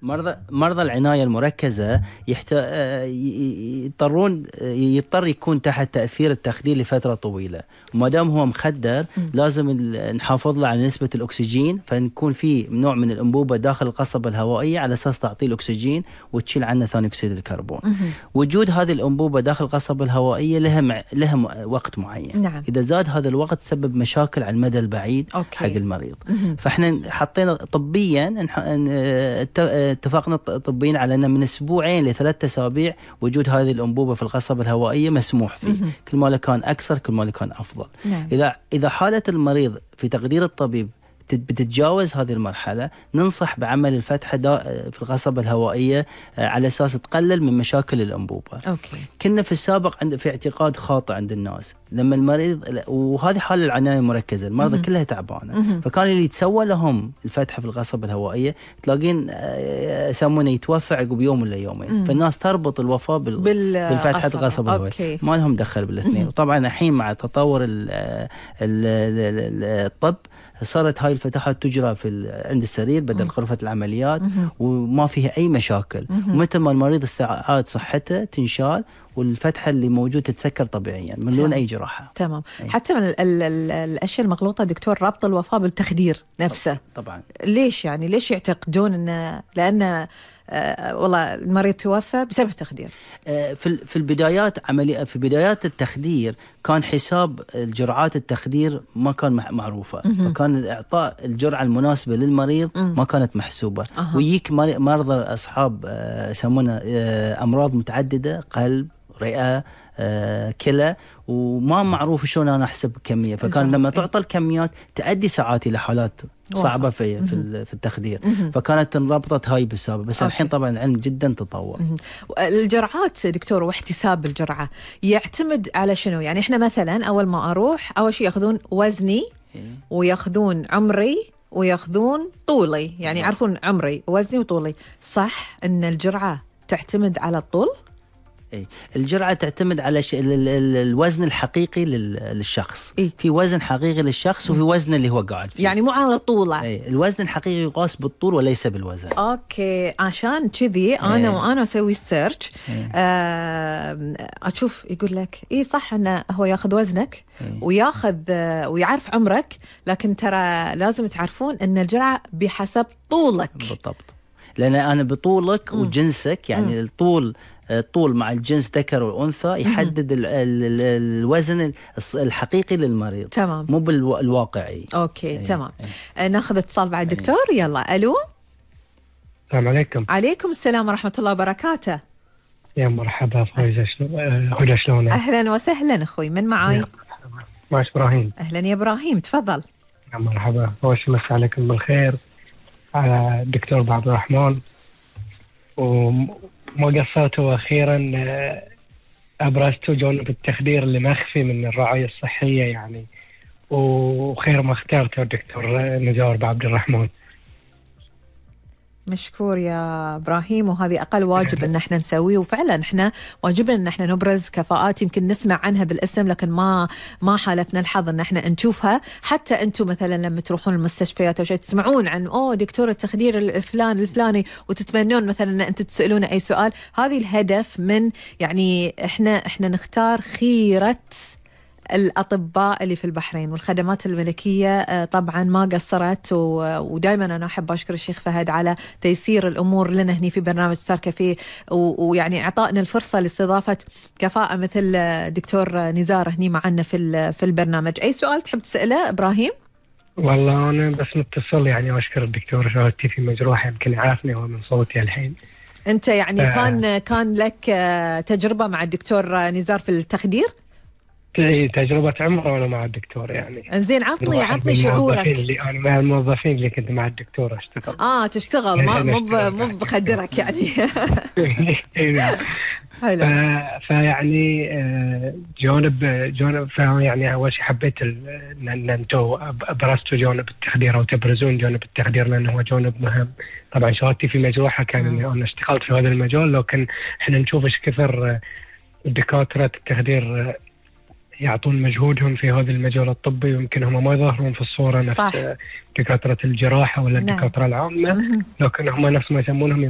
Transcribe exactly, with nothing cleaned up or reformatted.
مرضى مرضى العناية المركزة يحت... يضطرون يضطر يكون تحت تأثير التخدير لفترة طويلة، وما دام هو مخدر م. لازم نحافظ له على نسبة الأكسجين، فنكون في نوع من الأنبوبة داخل القصبة الهوائية على أساس تعطيه الأكسجين وتشيل عنه ثاني أكسيد الكربون. م. وجود هذه الأنبوبة داخل القصبة الهوائية لها مع... لها وقت معين. نعم. إذا زاد هذا الوقت تسبب مشاكل على المدى البعيد أوكي. حق المريض. م. فإحنا حطينا طبيا نح... اتفقنا طبيا على أن من أسبوعين لثلاثة أسابيع وجود هذه الأنبوبة في القصبة الهوائية مسموح فيه. م- كل ما كان أكثر كل ما كان أفضل. نعم. إذا إذا حالة المريض في تقدير الطبيب بتتجاوز هذه المرحلة، ننصح بعمل الفتحة في القصبة الهوائية على أساس تقلل من مشاكل الأنبوبة. أوكي. كنا في السابق عند في اعتقاد خاطئ عند الناس لما المريض، وهذه حالة العناية المركزة، المرضى مم. كلها تعبانة، مم. فكان اللي يتسوى لهم الفتحة في القصبة الهوائية تلاقين يسمونه يتوفى عقب يوم ولا يومين. مم. فالناس تربط الوفاة بال... بالفتحة القصبة الهوائية، ما لهم دخل بالاثنين. وطبعا الحين مع تطور ال... ال... الطب صارت هاي الفتحات تجرى في عند السرير بدل غرفة العمليات، وما فيها أي مشاكل، ومتى ما المريض استعاد صحته تنشال والفتحة اللي موجودة تتسكر طبيعيا من دون أي جراحة. تمام. أي. حتى من ال ال ال الأشياء المغلوطة دكتور ربط الوفاة بالتخدير نفسه. طبعا. ليش يعني ليش يعتقدون إن لأن آه والله المريض توفى بسبب تخدير؟ آه في في البدايات عملية في بدايات التخدير كان حساب الجرعات التخدير ما كان معروفة، م- فكان إعطاء الجرعة المناسبة للمريض م- ما كانت محسوبة. أه. ويجيك مرضى أصحاب آه يسمونه آه أمراض متعددة، قلب، رئة، آه، كلى، وما معروف شلون أنا أحسب الكمية، فكان لما تعطى الكميات تؤدي ساعات إلى حالات صعبة في في, في التخدير. م- فكانت انربطت هاي بالسبب، بس أوكي. الحين طبعا العلم جدا تطور. م- الجرعات دكتور واحتساب الجرعة يعتمد على شنو؟ يعني إحنا مثلا أول ما أروح أول شيء يأخذون وزني ويأخذون عمري ويأخذون طولي، يعني يعرفون عمري وزني وطولي. صح أن الجرعة تعتمد على الطول؟ إيه. الجرعة تعتمد على ش... ال... ال... الوزن الحقيقي لل... للشخص. إيه؟ في وزن حقيقي للشخص وفي وزن اللي هو قاعد فيه، يعني مو على طوله. إيه. الوزن الحقيقي يقاس بالطول وليس بالوزن. اوكي، عشان كذي انا إيه. وانا اسوي سيرش إيه. آه... اشوف يقول لك اي صح انه هو ياخذ وزنك إيه. وياخذ ويعرف عمرك، لكن ترى لازم تعرفون ان الجرعة بحسب طولك. بالضبط، لان انا بطولك م. وجنسك، يعني م. الطول الطول مع الجنس ذكر والأنثى يحدد ال ال ال الوزن الحقيقي للمريض. تمام. مو بالواقعي. أوكي. أيه. تمام. أيه. ناخذ اتصال بعد الدكتور. أيه. يلا. ألو. السلام عليكم. عليكم السلام ورحمة الله وبركاته. يا مرحبا فايزة، هدى شلونك؟ أهلا وسهلا أخوي، من معاي؟ معك إبراهيم. أهلا يا إبراهيم، تفضل. يا مرحبا، أول شيء مساء عليكم بالخير على الدكتور عبد الرحمن، وما قصرتوا أخيرا أبرزتوا جانب التخدير اللي مخفي من الرعاية الصحية يعني، وخير ما اخترته الدكتور نزار عبد الرحمن. مشكور يا إبراهيم، وهذه أقل واجب أن احنا نسويه، وفعلا احنا واجبنا أن احنا نبرز كفاءات يمكن نسمع عنها بالاسم لكن ما ما حالفنا الحظ أن احنا نشوفها. حتى أنتم مثلا لما تروحون المستشفيات أو شيء تسمعون عن أوه دكتور التخدير الفلان الفلاني وتتمنون مثلا أن أنتم تسألون أي سؤال. هذه الهدف من يعني احنا احنا نختار خيرة الأطباء اللي في البحرين، والخدمات الملكية طبعا ما قصرت، ودائما أنا أحب أشكر الشيخ فهد على تيسير الأمور لنا هني في برنامج ستار كافيه، ويعني إعطائنا الفرصة لاستضافة كفاءة مثل دكتور نزار هني معنا في في البرنامج. أي سؤال تحب تسأله إبراهيم؟ والله أنا بس متصل يعني أشكر الدكتور، شهادتي في مجروح يمكن عافني هو من صوتي الحين. أنت يعني آه. كان كان لك تجربة مع الدكتور نزار في التخدير؟ تجربة عمره وأنا مع الدكتور يعني. زين، عطني عطني شعورك. اللي أنا مع الموظفين اللي كنت مع الدكتور أشتغل. آه تشتغل ما مو مو بخدرك يعني. حلو. فيعني جانب جانب فيعني أول شيء حبيت أن أنتوا أبرزتوا جانب التخدير أو تبرزون جانب التخدير لأنه هو جانب مهم. طبعا شهادتي في مجروحة كان إني أنا اشتغلت في هذا المجال، لكن إحنا نشوف إيش كثر دكاترة التخدير يعطون مجهودهم في هذا المجال الطبي، ويمكن هم ما يظهرون في الصورة نفس دكاترة الجراحة ولا الدكاترة العامة، لكن هم نفس ما يسمونهم